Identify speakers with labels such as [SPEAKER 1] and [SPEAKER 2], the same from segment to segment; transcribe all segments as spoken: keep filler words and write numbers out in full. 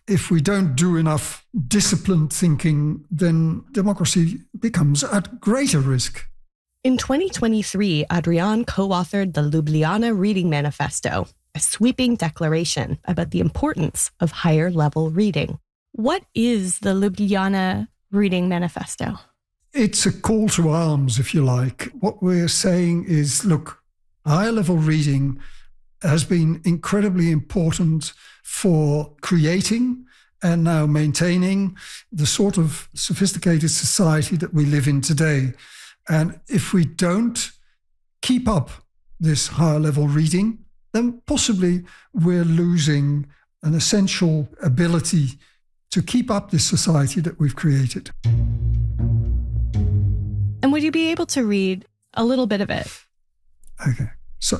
[SPEAKER 1] if we don't do enough disciplined thinking, then democracy becomes at greater risk.
[SPEAKER 2] In twenty twenty-three, Adrian co-authored the Ljubljana Reading Manifesto, a sweeping declaration about the importance of higher-level reading. What is the Ljubljana Reading Manifesto?
[SPEAKER 1] It's a call to arms, if you like. What we're saying is, look, higher-level reading has been incredibly important for creating and now maintaining the sort of sophisticated society that we live in today. And if we don't keep up this higher level reading, then possibly we're losing an essential ability to keep up this society that we've created.
[SPEAKER 2] And would you be able to read a little bit of it?
[SPEAKER 1] Okay, so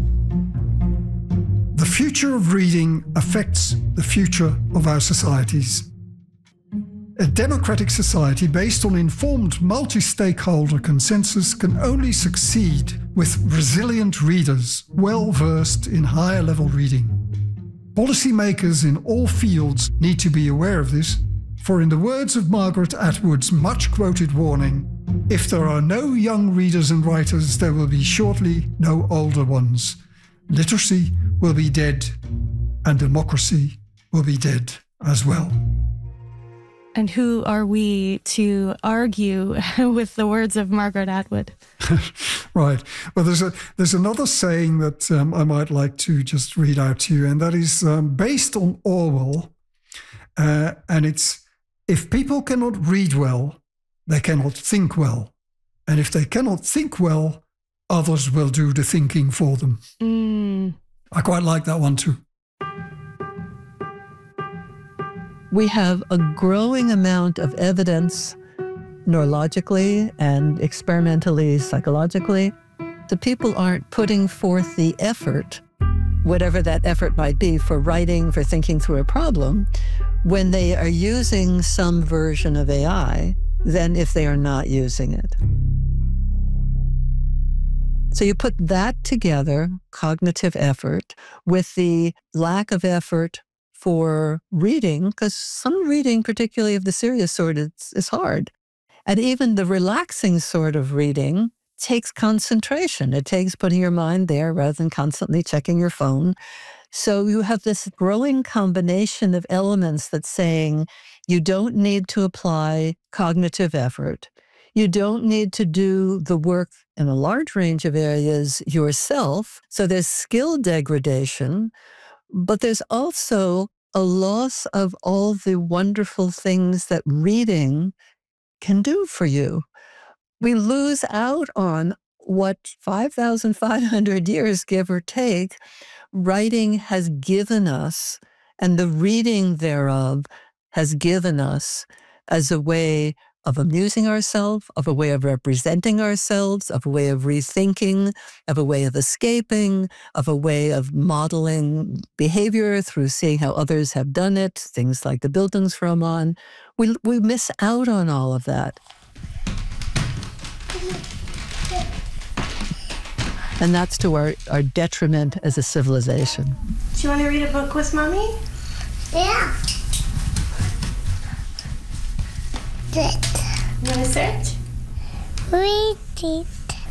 [SPEAKER 1] the future of reading affects the future of our societies. A democratic society based on informed multi-stakeholder consensus can only succeed with resilient readers, well-versed in higher-level reading. Policymakers in all fields need to be aware of this, for in the words of Margaret Atwood's much-quoted warning, if there are no young readers and writers, there will be shortly no older ones. Literacy will be dead, and democracy will be dead as well.
[SPEAKER 2] And who are we to argue with the words of Margaret Atwood?
[SPEAKER 1] Right. Well, there's a there's another saying that um, I might like to just read out to you, and that is um, based on Orwell, uh, and it's, if people cannot read well, they cannot think well. And if they cannot think well, others will do the thinking for them.
[SPEAKER 2] Mm.
[SPEAKER 1] I quite like that one too.
[SPEAKER 3] We have a growing amount of evidence, neurologically and experimentally, psychologically, that people aren't putting forth the effort, whatever that effort might be, for writing, for thinking through a problem, when they are using some version of A I than if they are not using it. So you put that together, cognitive effort, with the lack of effort for reading, because some reading, particularly of the serious sort, is, is hard. And even the relaxing sort of reading takes concentration. It takes putting your mind there rather than constantly checking your phone. So you have this growing combination of elements that's saying you don't need to apply cognitive effort. You don't need to do the work in a large range of areas yourself. So there's skill degradation, but there's also a loss of all the wonderful things that reading can do for you. We lose out on what five thousand five hundred years, give or take, writing has given us, and the reading thereof has given us as a way of amusing ourselves, of a way of representing ourselves, of a way of rethinking, of a way of escaping, of a way of modeling behavior through seeing how others have done it, things like the Bildungsroman. We, we miss out on all of that. And that's to our, our detriment as a civilization.
[SPEAKER 2] Do you want to read a book with Mommy?
[SPEAKER 4] Yeah. Sit.
[SPEAKER 2] You want to sit?
[SPEAKER 4] Read it.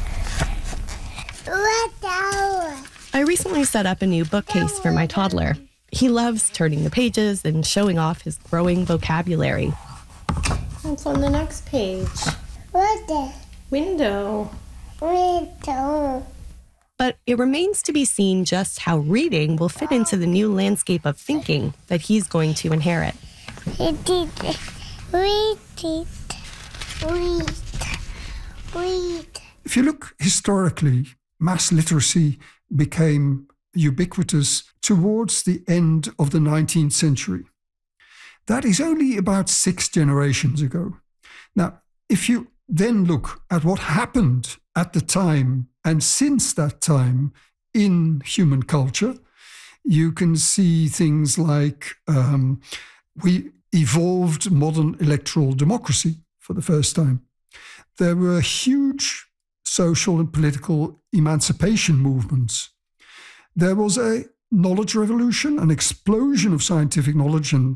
[SPEAKER 4] What hour?
[SPEAKER 2] I recently set up a new bookcase for my toddler. He loves turning the pages and showing off his growing vocabulary. What's on the next page?
[SPEAKER 4] What the
[SPEAKER 2] Window.
[SPEAKER 4] window?
[SPEAKER 2] But it remains to be seen just how reading will fit into the new landscape of thinking that he's going to inherit.
[SPEAKER 4] Read it. Read it. Read. Read.
[SPEAKER 1] If you look historically, mass literacy became ubiquitous towards the end of the nineteenth century. That is only about six generations ago. Now, if you then look at what happened at the time and since that time in human culture, you can see things like um, we evolved modern electoral democracy for the first time. There were huge social and political emancipation movements. There was a knowledge revolution, an explosion of scientific knowledge and